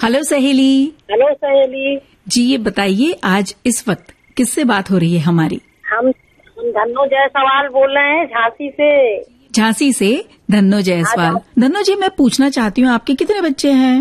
Hello सहेली। Hello सहेली जी, ये बताइए आज इस वक्त किससे बात हो रही है हमारी? हम धन्नो जायसवाल बोल रहे हैं झांसी से। झांसी से धन्नो जायसवाल। धन्नो जी, मैं पूछना चाहती हूँ आपके कितने बच्चे हैं?